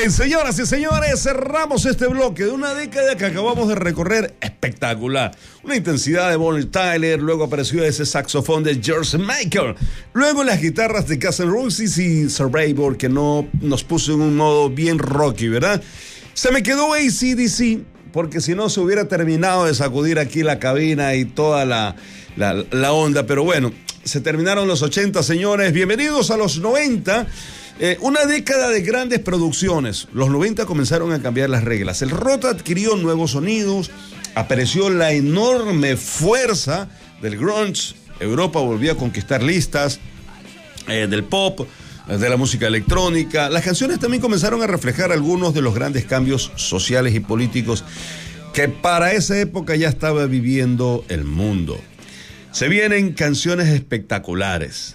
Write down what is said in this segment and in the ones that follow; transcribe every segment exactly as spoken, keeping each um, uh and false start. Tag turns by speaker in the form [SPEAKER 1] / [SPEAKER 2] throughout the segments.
[SPEAKER 1] Bien, señoras y señores, cerramos este bloque de una década que acabamos de recorrer espectacular. Una intensidad de Bonnie Tyler, luego apareció ese saxofón de George Michael, luego las guitarras de Guns N' Roses y Survivor, que no nos puso en un modo bien rocky, ¿verdad? Se me quedó A C D C, porque si no se hubiera terminado de sacudir aquí la cabina y toda la, la, la onda, pero bueno, se terminaron los ochenta, señores. Bienvenidos a los noventa. Eh, una década de grandes producciones. Los noventa comenzaron a cambiar las reglas. El rock adquirió nuevos sonidos, apareció la enorme fuerza del grunge. Europa volvió a conquistar listas eh, del pop, de la música electrónica. Las canciones también comenzaron a reflejar algunos de los grandes cambios sociales y políticos que para esa época ya estaba viviendo el mundo. Se vienen canciones espectaculares.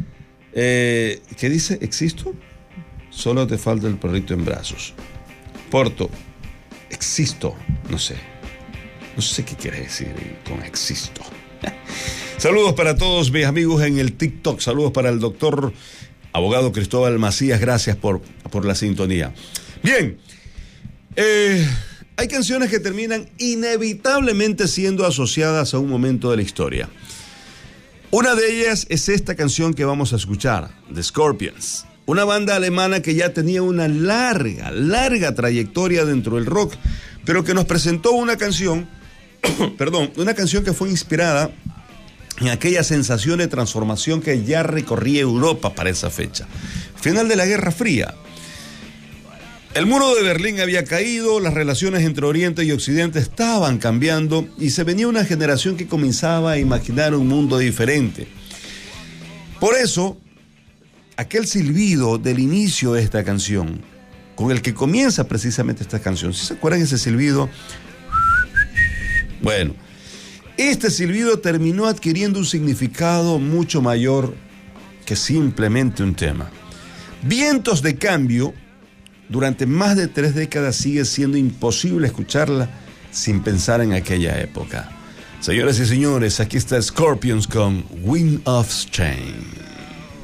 [SPEAKER 1] Eh, ¿Qué dice? ¿Existo? Solo te falta el perrito en brazos. Porto, existo, no sé. No sé qué quiere decir con existo. Saludos para todos mis amigos en el TikTok. Saludos para el doctor abogado Cristóbal Macías. Gracias por, por la sintonía. Bien, eh, hay canciones que terminan inevitablemente siendo asociadas a un momento de la historia. Una de ellas es esta canción que vamos a escuchar, The Scorpions, una banda alemana que ya tenía una larga, larga trayectoria dentro del rock, pero que nos presentó una canción, perdón, una canción que fue inspirada en aquella sensación de transformación que ya recorría Europa para esa fecha. Final de la Guerra Fría. El muro de Berlín había caído, las relaciones entre Oriente y Occidente estaban cambiando y se venía una generación que comenzaba a imaginar un mundo diferente. Por eso, aquel silbido del inicio de esta canción, con el que comienza precisamente esta canción, ¿sí se acuerdan ese silbido? Bueno, este silbido terminó adquiriendo un significado mucho mayor que simplemente un tema. Vientos de Cambio, durante más de tres décadas sigue siendo imposible escucharla sin pensar en aquella época. Señoras y señores, aquí está Scorpions con Wind of Change.